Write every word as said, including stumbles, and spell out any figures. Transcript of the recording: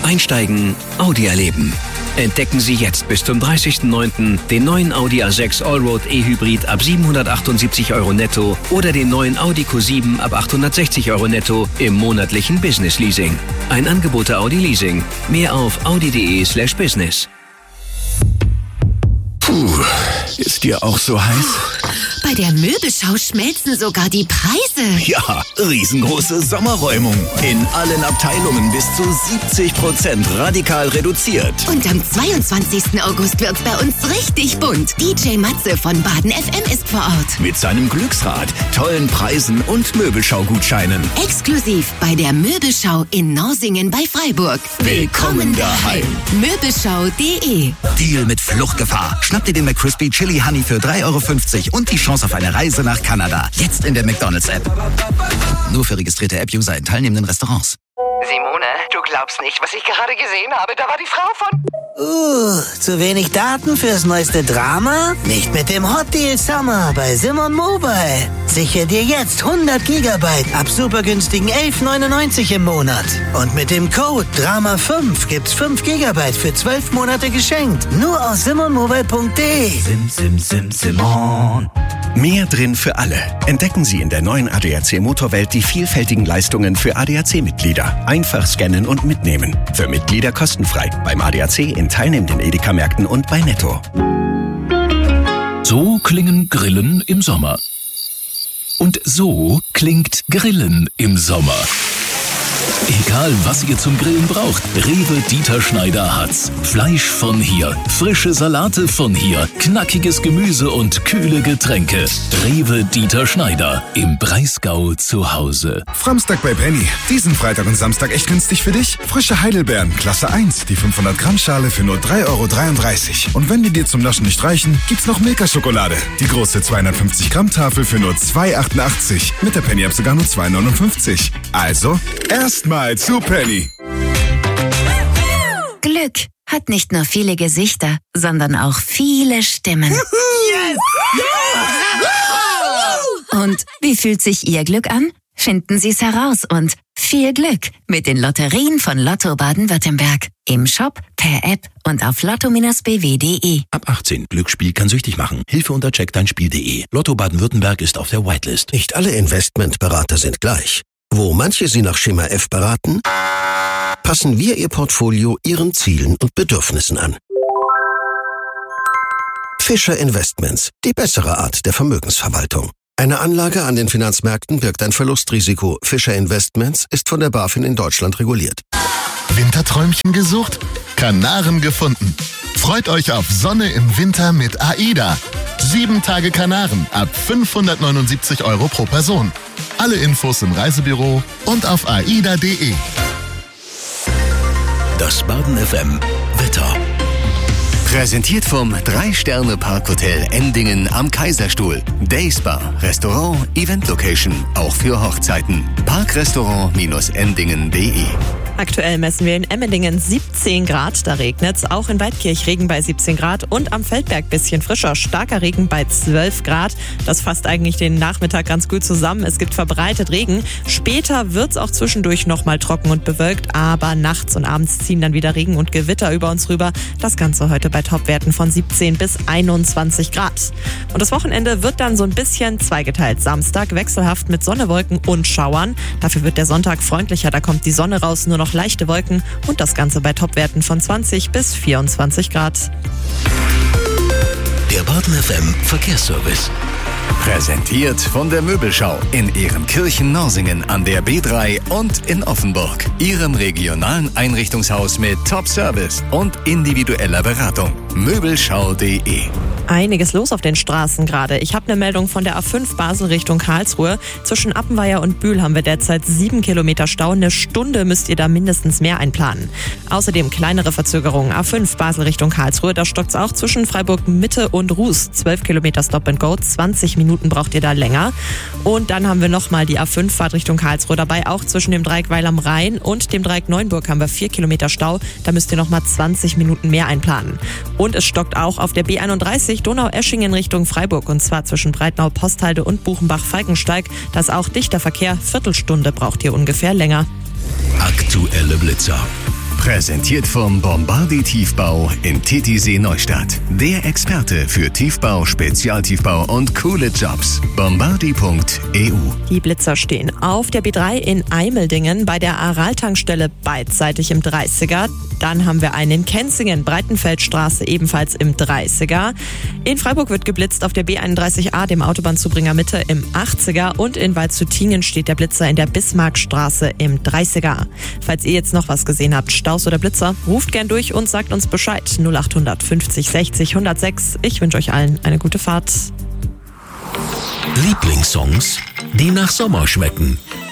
Einsteigen, Audi erleben. Entdecken Sie jetzt bis zum dreißigsten neunten den neuen Audi A sechs Allroad E-Hybrid ab siebenhundertachtundsiebzig Euro netto oder den neuen Audi Q sieben ab achthundertsechzig Euro netto im monatlichen Business Leasing. Ein Angebot der Audi Leasing. Mehr auf audi.de slash business. Puh, ist dir auch so heiß? Bei der Möbelschau schmelzen sogar die Preise. Ja, riesengroße Sommerräumung. In allen Abteilungen bis zu siebzig Prozent radikal reduziert. Und am zweiundzwanzigsten August wird's bei uns richtig bunt. D J Matze von Baden F M ist vor Ort. Mit seinem Glücksrad, tollen Preisen und Möbelschau-Gutscheinen. Exklusiv bei der Möbelschau in Norsingen bei Freiburg. Willkommen daheim. Möbelschau punkt de. Deal mit Fluchtgefahr. Schnapp dir den McCrispy Chili Honey für drei Euro fünfzig und die Chance auf eine Reise nach Kanada. Jetzt in der McDonald's-App. Nur für registrierte App-User in teilnehmenden Restaurants. Simone, du glaubst nicht, was ich gerade gesehen habe. Da war die Frau von... Uh, zu wenig Daten fürs neueste Drama? Nicht mit dem Hot Deal Summer bei Simon Mobile. Sichere dir jetzt hundert Gigabyte ab super günstigen elf neunundneunzig im Monat. Und mit dem Code Drama fünf gibt's fünf Gigabyte für zwölf Monate geschenkt. Nur aus simon mobile punkt de. Sim, sim, sim, Simon. Mehr drin für alle. Entdecken Sie in der neuen A D A C Motorwelt die vielfältigen Leistungen für A D A C-Mitglieder. Einfach scannen und mitnehmen. Für Mitglieder kostenfrei. Beim A D A C in teilnehmenden Edeka-Märkten und bei Netto. So klingen Grillen im Sommer. Und so klingt Grillen im Sommer. Egal, was ihr zum Grillen braucht, Rewe Dieter Schneider hat's. Fleisch von hier, frische Salate von hier, knackiges Gemüse und kühle Getränke. Rewe Dieter Schneider, im Breisgau zu Hause. Framstag bei Penny. Diesen Freitag und Samstag echt günstig für dich. Frische Heidelbeeren, Klasse eins, die fünfhundert Gramm Schale für nur drei Euro dreiunddreißig. Und wenn die dir zum Naschen nicht reichen, gibt's noch Milka-Schokolade. Die große zweihundertfünfzig Gramm Tafel für nur zwei Euro achtundachtzig. Mit der Penny-App sogar nur zwei Euro neunundfünfzig. Also, erstmal zu Penny. Glück hat nicht nur viele Gesichter, sondern auch viele Stimmen. Yes! Und wie fühlt sich Ihr Glück an? Finden Sie es heraus und viel Glück mit den Lotterien von Lotto Baden-Württemberg. Im Shop, per App und auf lotto Bindestrich b w punkt de. Ab achtzehn. Glücksspiel kann süchtig machen. Hilfe unter check dein spiel punkt de. Lotto Baden-Württemberg ist auf der Whitelist. Nicht alle Investmentberater sind gleich. Wo manche Sie nach Schema F beraten, passen wir Ihr Portfolio Ihren Zielen und Bedürfnissen an. Fischer Investments, die bessere Art der Vermögensverwaltung. Eine Anlage an den Finanzmärkten birgt ein Verlustrisiko. Fischer Investments ist von der BaFin in Deutschland reguliert. Winterträumchen gesucht? Kanaren gefunden. Freut euch auf Sonne im Winter mit AIDA. Sieben Tage Kanaren ab fünfhundertneunundsiebzig Euro pro Person. Alle Infos im Reisebüro und auf aida punkt de. Das Baden F M Wetter. Präsentiert vom drei Sterne Parkhotel Endingen am Kaiserstuhl. Dayspa, Restaurant, Event Location, auch für Hochzeiten. Parkrestaurant Endingen punkt de. Aktuell messen wir in Emmendingen siebzehn Grad, da regnet's. Auch in Waldkirch Regen bei siebzehn Grad und am Feldberg bisschen frischer, starker Regen bei zwölf Grad. Das fasst eigentlich den Nachmittag ganz gut zusammen. Es gibt verbreitet Regen. Später wird's auch zwischendurch nochmal trocken und bewölkt, aber nachts und abends ziehen dann wieder Regen und Gewitter über uns rüber. Das Ganze heute bei Topwerten von siebzehn bis einundzwanzig Grad. Und das Wochenende wird dann so ein bisschen zweigeteilt. Samstag wechselhaft mit Sonne, Wolken und Schauern. Dafür wird der Sonntag freundlicher, da kommt die Sonne raus, nur noch leichte Wolken und das Ganze bei Topwerten von zwanzig bis vierundzwanzig Grad. Der Baden F M Verkehrsservice. Präsentiert von der Möbelschau in Ehrenkirchen-Norsingen an der B drei und in Offenburg. Ihrem regionalen Einrichtungshaus mit Top-Service und individueller Beratung. Möbelschau punkt de. Einiges los auf den Straßen gerade. Ich habe eine Meldung von der A fünf Basel Richtung Karlsruhe. Zwischen Appenweier und Bühl haben wir derzeit sieben Kilometer Stau. Eine Stunde müsst ihr da mindestens mehr einplanen. Außerdem kleinere Verzögerungen. A fünf Basel Richtung Karlsruhe. Da stockt's auch zwischen Freiburg Mitte und Ruß. zwölf Kilometer Stop and Go. zwanzig Minuten braucht ihr da länger. Und dann haben wir nochmal die A fünf Fahrt Richtung Karlsruhe dabei. Auch zwischen dem Dreieck Weil am Rhein und dem Dreieck Neuenburg haben wir vier Kilometer Stau. Da müsst ihr nochmal zwanzig Minuten mehr einplanen. Und es stockt auch auf der B einunddreißig Donau-Eschingen Richtung Freiburg. Und zwar zwischen Breitnau-Posthalde und Buchenbach-Falkensteig. Da ist auch dichter Verkehr. Viertelstunde braucht ihr ungefähr länger. Aktuelle Blitzer. Präsentiert vom Bombardier Tiefbau in Titisee Neustadt. Der Experte für Tiefbau, Spezialtiefbau und coole Jobs. bombardier punkt e u. Die Blitzer stehen auf der B drei in Eimeldingen bei der Aral-Tankstelle beidseitig im dreißiger. Dann haben wir einen in Kenzingen, Breitenfeldstraße ebenfalls im dreißiger. In Freiburg wird geblitzt auf der B einunddreißig a, dem Autobahnzubringer Mitte im achtziger. Und in Waldshutingen steht der Blitzer in der Bismarckstraße im dreißiger. Falls ihr jetzt noch was gesehen habt, Staus oder Blitzer, ruft gern durch und sagt uns Bescheid. null acht fünfzig sechzig hundertsechs. Ich wünsche euch allen eine gute Fahrt. Lieblingssongs, die nach Sommer schmecken.